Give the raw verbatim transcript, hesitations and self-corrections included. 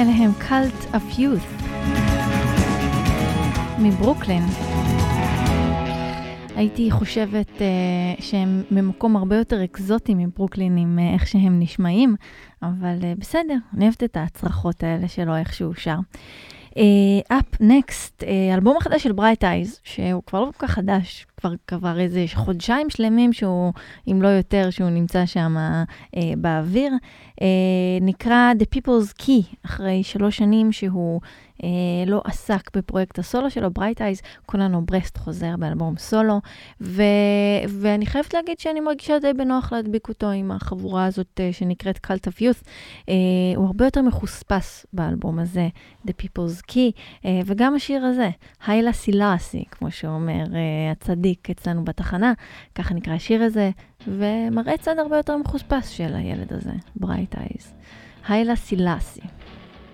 אליהם Cult of Youth מברוקלין. הייתי חושבת uh, שהם ממקום הרבה יותר אקזוטי מברוקלין עם uh, איך שהם נשמעים, אבל uh, בסדר, אני אוהבת את ההצרחות האלה שלו איכשהו שר. Up Next, אלבום החדש של Bright Eyes, שהוא כבר לא כל כך חדש, כבר כבר איזה חודשיים שלמים שהוא, אם לא יותר, שהוא נמצא שם אה, באוויר, אה, נקרא The People's Key, אחרי שלוש שנים שהוא אה, לא עסק בפרויקט הסולו שלו, Bright Eyes, כולנו ברסט חוזר באלבום סולו, ו, ואני חייבת להגיד שאני מרגישה די בנוח להדביק אותו עם החבורה הזאת אה, שנקראת Cult of Youth, אה, הוא הרבה יותר מחוספס באלבום הזה, The People's Key, אה, וגם השיר הזה, היילה סילאסי, כמו שאומר אה, הצדיק אצלנו בתחנה, ככה נקרא השיר הזה, ומראה צד הרבה יותר מחוספס של הילד הזה, Bright Eyes. היילה סילאסי.